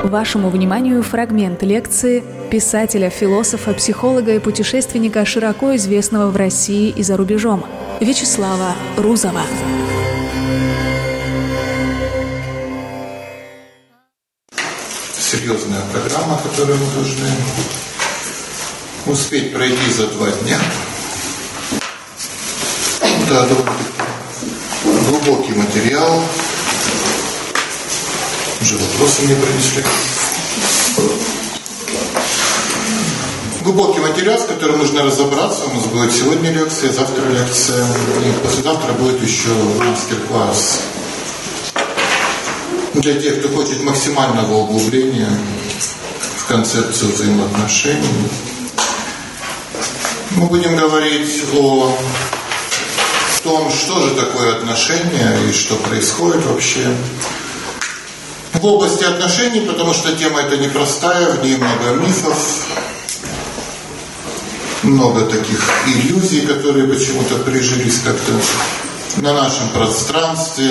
Вашему вниманию фрагмент лекции писателя, философа, психолога и путешественника, широко известного в России и за рубежом, Вячеслава Рузова. Серьезная программа, которую мы должны успеть пройти за 2 дня. Да, довольно глубокий материал. Уже вопросы мне принесли. Глубокий материал, с которым нужно разобраться. У нас будет сегодня лекция, завтра лекция. И послезавтра будет еще мастер-класс для тех, кто хочет максимального углубления в концепцию взаимоотношений. Мы будем говорить о том, что же такое отношения и что происходит вообще в области отношений, потому что тема эта непростая, в ней много мифов, много таких иллюзий, которые почему-то прижились как-то на нашем пространстве.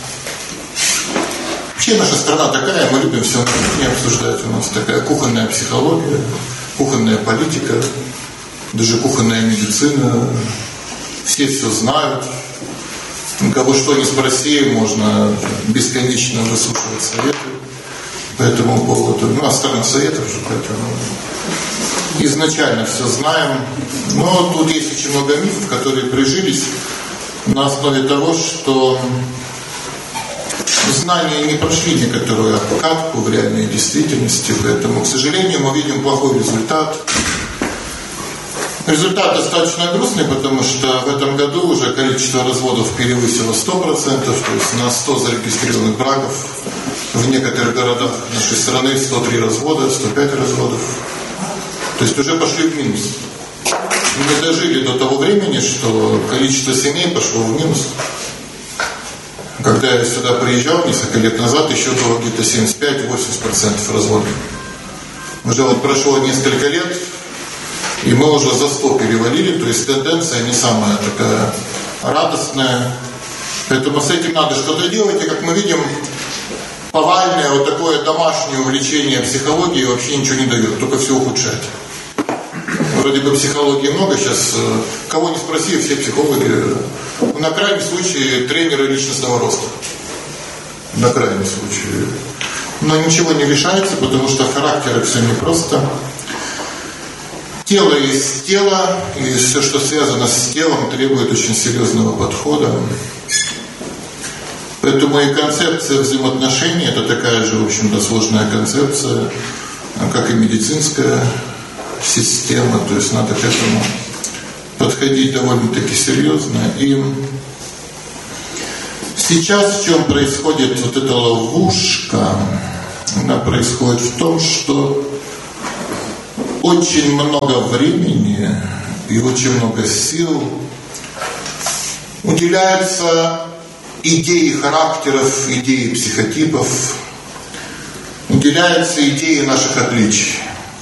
Вообще наша страна такая, мы любим все на кухне обсуждать, у нас такая кухонная психология, кухонная политика, даже кухонная медицина, все знают. Кого что ни спроси, можно бесконечно выслушивать советы по этому поводу. У нас страна советов же, поэтому изначально все знаем. Но тут есть очень много мифов, которые прижились на основе того, что знания не прошли некоторую обкатку в реальной действительности. Поэтому, к сожалению, мы видим плохой результат. Результат достаточно грустный, потому что в этом году уже количество разводов перевысило 100%, то есть на 100 зарегистрированных браков в некоторых городах нашей страны 103 развода, 105 разводов. То есть уже пошли в минус. Мы дожили до того времени, что количество семей пошло в минус. Когда я сюда приезжал несколько лет назад, еще было где-то 75-80% разводов. Уже вот прошло несколько лет, и мы уже за 100 перевалили, то есть тенденция не самая такая радостная. Поэтому с этим надо что-то делать. И как мы видим, повальное вот такое домашнее увлечение психологией вообще ничего не дает, только все ухудшает. Вроде бы психологии много сейчас, кого не спроси, все психологи. На крайний случай тренеры личностного роста. На крайний случай. Но ничего не решается, потому что в характере все непросто. Тело есть тело, и все, что связано с телом, требует очень серьезного подхода. Поэтому и концепция взаимоотношений – это такая же, в общем-то, сложная концепция, как и медицинская система. То есть надо к этому подходить довольно-таки серьезно. И сейчас в чем происходит вот эта ловушка? Она происходит в том, что очень много времени и очень много сил уделяется идее характеров, идее психотипов, уделяется идее наших отличий.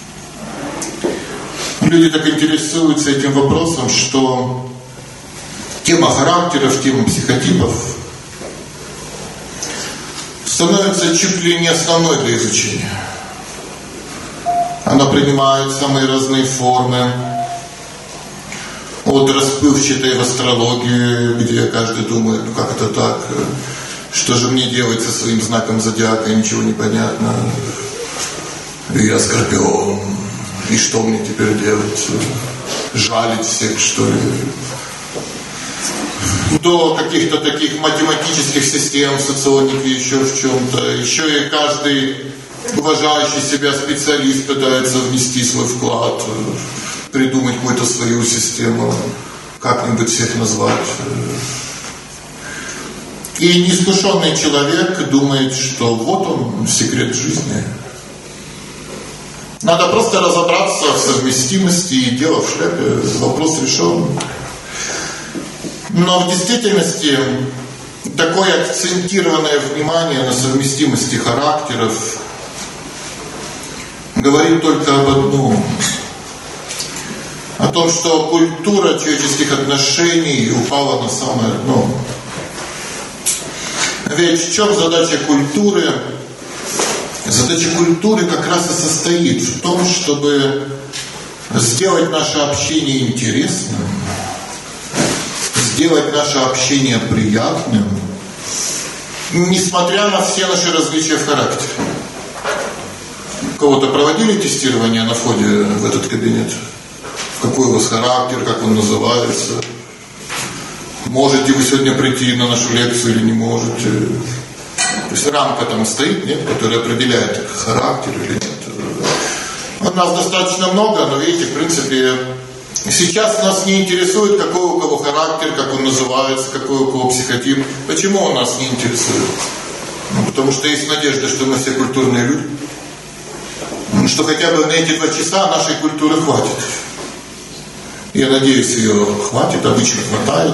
Люди так интересуются этим вопросом, что тема характеров, тема психотипов становится чуть ли не основной для изучения. Она принимает самые разные формы, от расплывчатой в астрологии, где каждый думает, ну как это так, что же мне делать со своим знаком зодиака, ничего не понятно, я Скорпион, и что мне теперь делать, жалить всех, что ли? До каких-то таких математических систем, соционики, еще в чем-то, еще и каждый уважающий себя специалист пытается внести свой вклад, придумать какую-то свою систему, как-нибудь всех назвать. И неискушенный человек думает, что вот он, секрет жизни. Надо просто разобраться в совместимости, и дело в шляпе, вопрос решен. Но в действительности такое акцентированное внимание на совместимости характеров говорит только об одном. О том, что культура человеческих отношений упала на самое дно. Ведь в чем задача культуры? Задача культуры как раз и состоит в том, чтобы сделать наше общение интересным, сделать наше общение приятным, несмотря на все наши различия в характере. Кого-то проводили тестирование на входе в этот кабинет? Какой у вас характер, как он называется? Можете вы сегодня прийти на нашу лекцию или не можете? То есть рамка там стоит, нет, которая определяет характер или нет. У нас достаточно много, но видите, в принципе, сейчас нас не интересует, какой у кого характер, как он называется, какой у кого психотип. Почему он нас не интересует? Потому что есть надежда, что мы все культурные люди. Что хотя бы на эти 2 часа нашей культуры хватит. Я надеюсь, ее хватит, обычно хватает.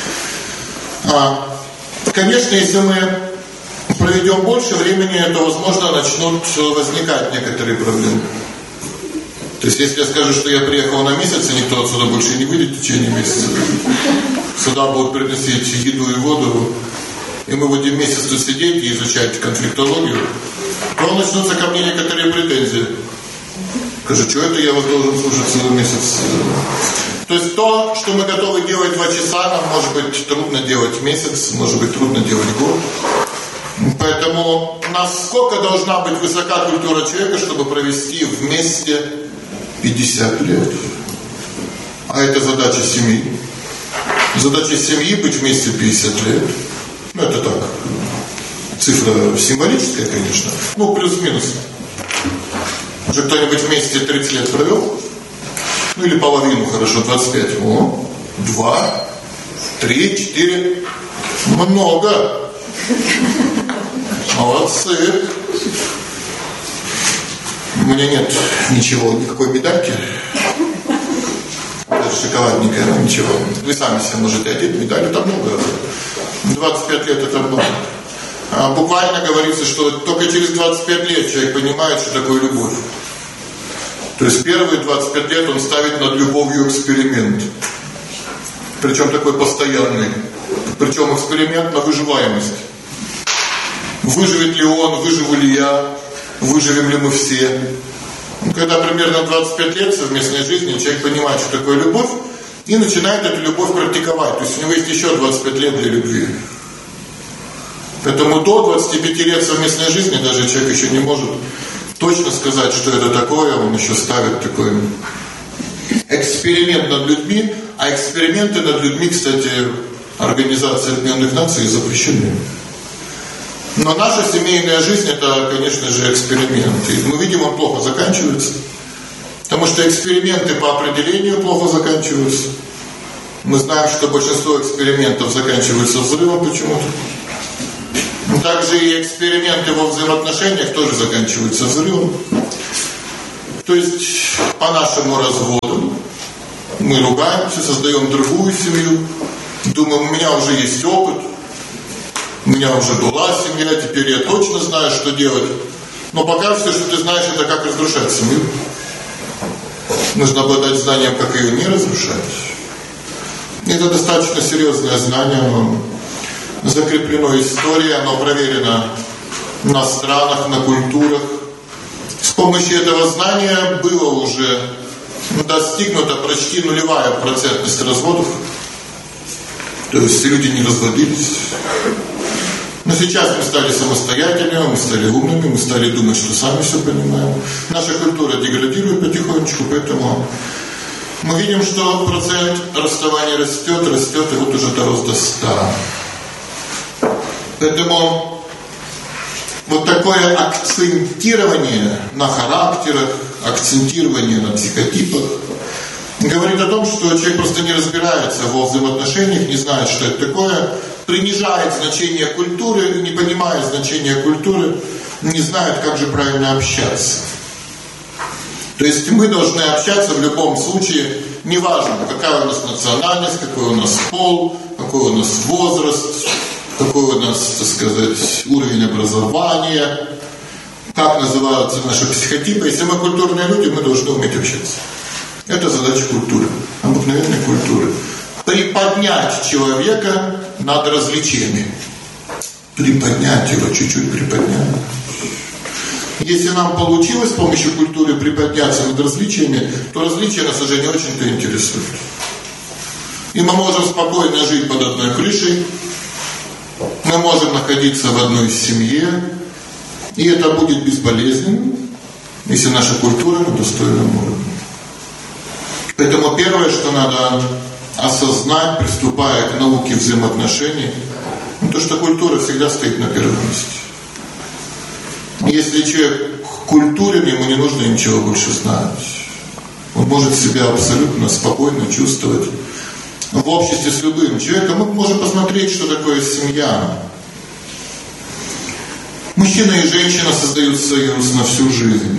Конечно, если мы проведем больше времени, то, возможно, начнут возникать некоторые проблемы. То есть, если я скажу, что я приехал на месяц, и никто отсюда больше не выйдет в течение месяца, сюда будут приносить еду и воду, и мы будем месяц тут сидеть и изучать конфликтологию, то начнутся ко мне некоторые претензии. Скажу, что это я вас должен слушать целый месяц? То есть то, что мы готовы делать 2 часа, нам может быть трудно делать месяц, может быть трудно делать год. Поэтому насколько должна быть высока культура человека, чтобы провести вместе 50 лет? А это задача семьи. Задача семьи быть вместе 50 лет. Ну это так. Цифра символическая, конечно. Ну плюс-минус. Уже кто-нибудь вместе 30 лет провел? Ну или половину, хорошо, 25. О, 2, 3, 4. Много. Молодцы. У меня нет ничего, никакой медальки. Даже шоколадненькая, но ничего. Вы сами себе можете одеть медаль, это много. 25 лет это много. Буквально говорится, что только через 25 лет человек понимает, что такое любовь. То есть первые 25 лет он ставит над любовью эксперимент. Причем такой постоянный. Причем эксперимент на выживаемость. Выживет ли он, выживу ли я, выживем ли мы все. Когда примерно 25 лет совместной жизни человек понимает, что такое любовь, и начинает эту любовь практиковать. То есть у него есть еще 25 лет для любви. Поэтому до 25 лет совместной жизни даже человек еще не может точно сказать, что это такое. Он еще ставит такой эксперимент над людьми. А эксперименты над людьми, кстати, Организация Объединенных Наций запрещены. Но наша семейная жизнь, это, конечно же, эксперимент. И мы видим, он плохо заканчивается. Потому что эксперименты по определению плохо заканчиваются. Мы знаем, что большинство экспериментов заканчиваются взрывом почему-то. Также и эксперименты во взаимоотношениях тоже заканчиваются взрывом. То есть по нашему разводу мы ругаемся, создаем другую семью. Думаем, у меня уже есть опыт, у меня уже была семья, теперь я точно знаю, что делать. Но пока все, что ты знаешь, это как разрушать семью. Нужно обладать знанием, как ее не разрушать. Это достаточно серьезное знание, оно закреплено историей, оно проверено на странах, на культурах. С помощью этого знания было уже достигнута почти нулевая процентность разводов. То есть люди не разводились. Но сейчас мы стали самостоятельными, мы стали умными, мы стали думать, что сами все понимаем. Наша культура деградирует потихонечку, поэтому мы видим, что процент расставания растет, и вот уже дорос до 100. Поэтому вот такое акцентирование на характерах, акцентирование на психотипах говорит о том, что человек просто не разбирается во взаимоотношениях, не знает, что это такое, принижает значение культуры, не понимает значение культуры, не знает, как же правильно общаться. То есть мы должны общаться в любом случае, неважно, какая у нас национальность, какой у нас пол, какой у нас возраст, какой у нас, так сказать, уровень образования, как называются наши психотипы. Если мы культурные люди, мы должны уметь общаться. Это задача культуры, обыкновенной культуры. Приподнять человека над развлечением. Приподнять его, чуть-чуть приподнять. Если нам получилось с помощью культуры приподняться над различиями, то различия нас уже не очень-то интересуют. И мы можем спокойно жить под одной крышей, мы можем находиться в одной семье, и это будет безболезненно, если наша культура на достойном уровне. Поэтому первое, что надо осознать, приступая к науке взаимоотношений, то, что культура всегда стоит на первом месте. Если человек культурен, ему не нужно ничего больше знать. Он может себя абсолютно спокойно чувствовать в обществе с любым человеком. Мы можем посмотреть, что такое семья. Мужчина и женщина создают союз на всю жизнь.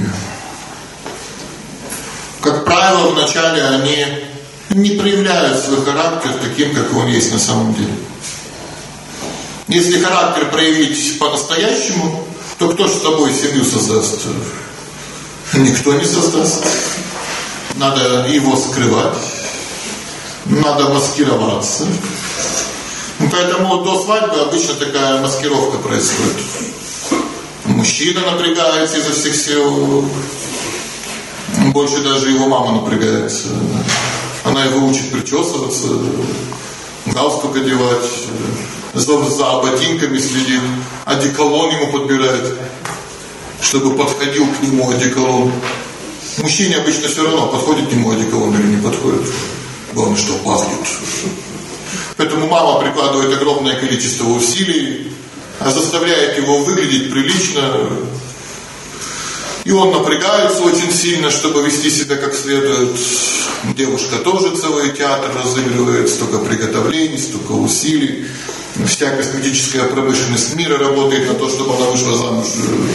Как правило, вначале они не проявляют свой характер таким, как он есть на самом деле. Если характер проявить по-настоящему, то кто же с тобой семью создаст? Никто не создаст. Надо его скрывать. Надо маскироваться. Поэтому до свадьбы обычно такая маскировка происходит. Мужчина напрягается изо всех сил. Больше даже его мама напрягается. Она его учит причесываться, галстук одевать, за ботинками следит, одеколон ему подбирает, чтобы подходил к нему одеколон. Мужчине обычно все равно, подходит к нему одеколон или не подходит. Главное, что пахнет. Поэтому мама прикладывает огромное количество усилий, заставляет его выглядеть прилично. И он напрягается очень сильно, чтобы вести себя как следует. Девушка тоже целый театр разыгрывает, столько приготовлений, столько усилий. Вся косметическая промышленность мира работает на то, чтобы она вышла замуж.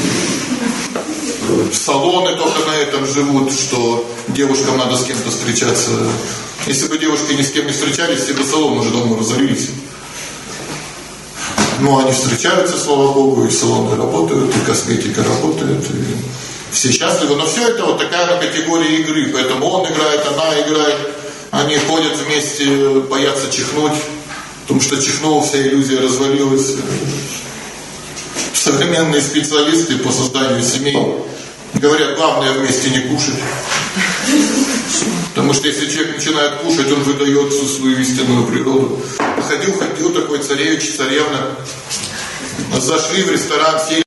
Салоны только на этом живут, что девушкам надо с кем-то встречаться. Если бы девушки ни с кем не встречались, все бы салоны уже давно разорились. Но они встречаются, слава Богу, и салоны работают, и косметика работает, и все счастливы. Но все это вот такая категория игры. Поэтому он играет, она играет. Они ходят вместе, боятся чихнуть, потому что чихнул, вся иллюзия развалилась. Современные специалисты по созданию семей говорят, главное вместе не кушать. Потому что если человек начинает кушать, он выдает всю свою истинную природу. Ходил такой царевич, царевна. Зашли в ресторан, сели.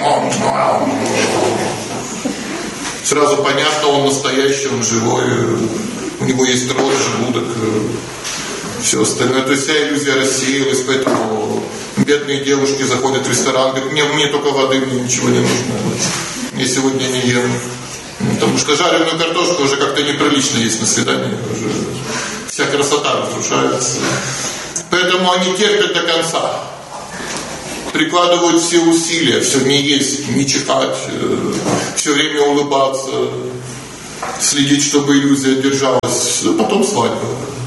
Сразу понятно, он настоящий, он живой. У него есть рот, желудок, все остальное. То есть вся иллюзия рассеялась, поэтому бедные девушки заходят в ресторан, говорят, мне только воды, мне ничего не нужно. Я сегодня не ем. Потому что жареную картошку уже как-то неприлично есть на свидании. Уже вся красота разрушается. Поэтому они терпят до конца. Прикладывают все усилия, все не есть, не чихать, все время улыбаться, следить, чтобы иллюзия держалась. Потом свадьба.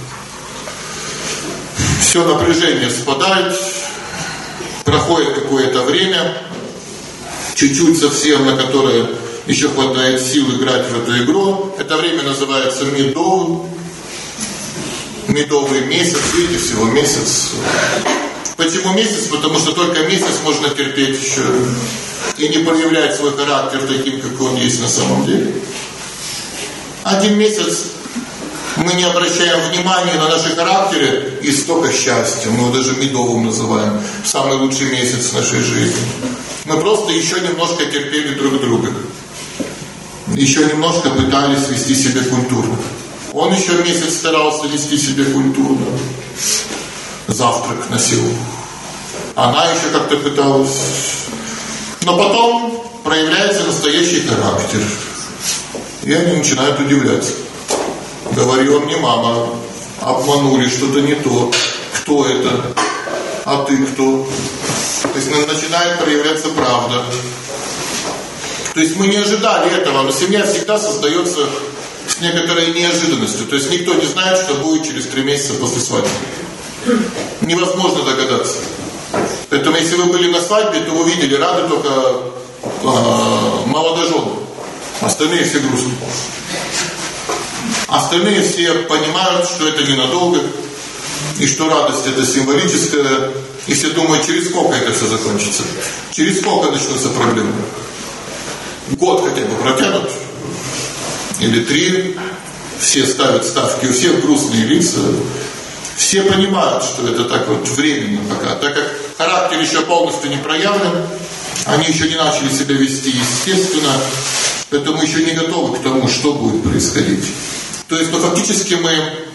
Все напряжение спадает, проходит какое-то время, чуть-чуть совсем, на которое еще хватает сил играть в эту игру. Это время называется медовым. Медовый месяц, видите, всего месяц. Почему месяц? Потому что только месяц можно терпеть еще и не проявлять свой характер таким, как он есть на самом деле. 1 месяц мы не обращаем внимания на наши характеры, и столько счастья. Мы его даже медовым называем. Самый лучший месяц нашей жизни. Мы просто еще немножко терпели друг друга. Еще немножко пытались вести себя культурно. Он еще месяц старался вести себя культурно. Завтрак носил. Она еще как-то пыталась. Но потом проявляется настоящий характер. И они начинают удивляться. Говорила мне мама, обманули, что-то не то. Кто это? А ты кто? То есть начинает проявляться правда. То есть мы не ожидали этого, но семья всегда создается с некоторой неожиданностью. То есть никто не знает, что будет через 3 месяца после свадьбы. Невозможно догадаться. Поэтому если вы были на свадьбе, то вы видели, рады только молодожены. Остальные все грустные. Остальные все понимают, что это ненадолго, и что радость это символическая. И все думают, через сколько это все закончится. Через сколько начнутся проблемы. год хотя бы протянут, или 3, все ставят ставки, у всех грустные лица, все понимают, что это так вот временно пока, так как характер еще полностью не проявлен, они еще не начали себя вести естественно, поэтому еще не готовы к тому, что будет происходить. То есть, фактически мы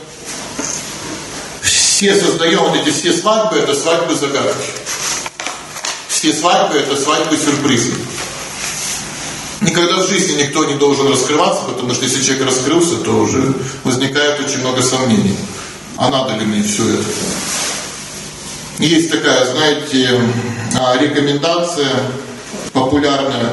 все создаем вот эти все свадьбы, это свадьбы загадки. Все свадьбы это свадьбы сюрпризы. Никогда в жизни никто не должен раскрываться, потому что если человек раскрылся, то уже возникает очень много сомнений. А надо ли мне все это? Есть такая, знаете, рекомендация популярная,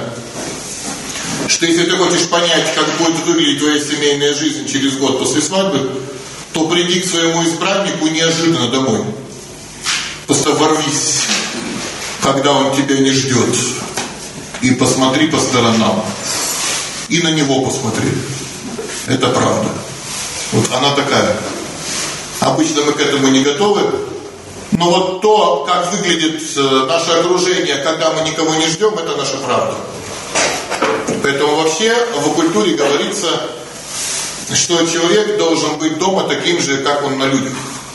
что если ты хочешь понять, как будет выглядеть твоя семейная жизнь через год после свадьбы, то приди к своему избраннику неожиданно домой. Просто ворвись, когда он тебя не ждет. И посмотри по сторонам. И на него посмотри. Это правда. Вот она такая. Обычно мы к этому не готовы. Но вот то, как выглядит наше окружение, когда мы никого не ждем, это наша правда. Поэтому вообще в культуре говорится, что человек должен быть дома таким же, как он на людях.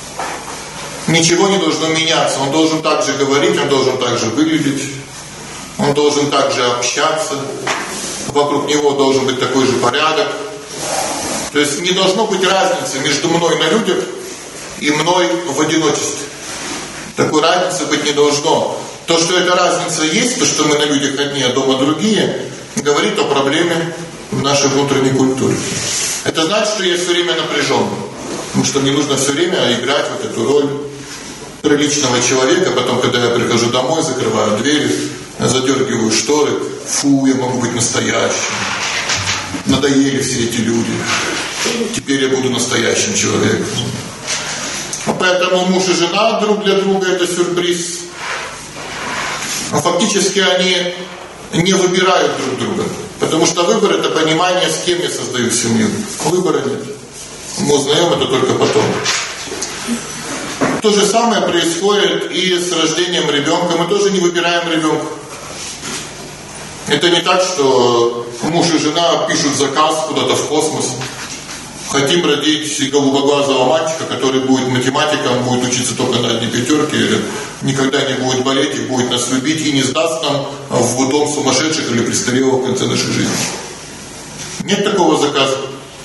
Ничего не должно меняться. Он должен так же говорить, он должен так же выглядеть, он должен так же общаться. Вокруг него должен быть такой же порядок. То есть не должно быть разницы между мной на людях и мной в одиночестве. Такой разницы быть не должно. То, что эта разница есть, то, что мы на людях одни, а дома другие, говорит о проблеме в нашей внутренней культуре. Это значит, что я все время напряжен. Потому что мне нужно все время играть вот эту роль приличного человека. Потом, когда я прихожу домой, закрываю двери, задергиваю шторы. Фу, я могу быть настоящим. Надоели все эти люди. Теперь я буду настоящим человеком. Поэтому муж и жена друг для друга это сюрприз. Но фактически они не выбирают друг друга. Потому что выбор это понимание, с кем я создаю семью. Выбора нет. Мы узнаем это только потом. То же самое происходит и с рождением ребенка. Мы тоже не выбираем ребенка. Это не так, что муж и жена пишут заказ куда-то в космос. Хотим родить голубоглазого мальчика, который будет математиком, будет учиться только на одни пятерки, никогда не будет болеть и будет нас любить и не сдаст нам в дом сумасшедших или престарелых в конце нашей жизни. Нет такого заказа.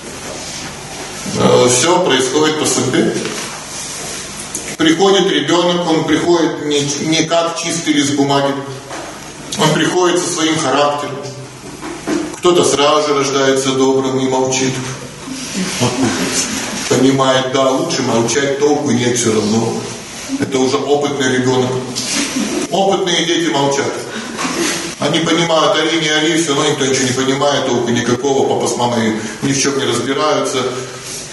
Все происходит по судьбе. Приходит ребенок, он приходит не как чистый лист бумаги. Он приходит со своим характером. Кто-то сразу же рождается добрым, не молчит. Понимает, да, лучше молчать, толку нет все равно. Это уже опытный ребенок. Опытные дети молчат. Они понимают, ори, не ори, все равно никто ничего не понимает, толку никакого, папа с мамой ни в чем не разбираются.